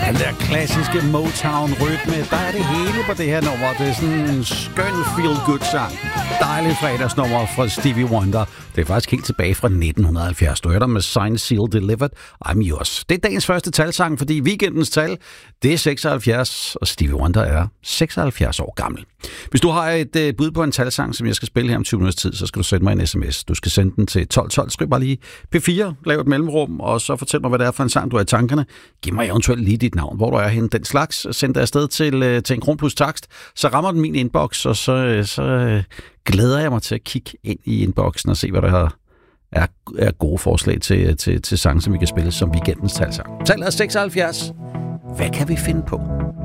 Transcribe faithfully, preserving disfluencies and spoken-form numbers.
Den der klassiske Motown-rytme, der er det hele på det her nummer. Det er sådan en skøn feel-good-sang. Dejlig fredagsnummer fra Stevie Wonder. Det er faktisk helt tilbage fra nitten halvfjerds. Du hører der med Signed, Sealed, Delivered, I'm Yours. Det er dagens første talsang, fordi weekendens tal, det er seksoghalvfjerds, og Stevie Wonder er seksoghalvfjerds år gammel. Hvis du har et uh, bud på en talsang, som jeg skal spille her om tyve minutters tid, så skal du sende mig en sms. Du skal sende den til tolv tolv. Skriv bare lige P fire, lav et mellemrum, og så fortæl mig, hvad det er for en sang, du har i tankerne. Giv mig eventuelt lige dit navn, hvor du er henne. Den slags, send det afsted til, uh, til en kron plus takst. Så rammer den min inbox, og så, uh, så uh, glæder jeg mig til at kigge ind i inboxen og se, hvad der har er, er gode forslag til, til, til sange, som vi kan spille som weekendens talsang. Tallet er seksoghalvfjerds. Hvad kan vi finde på?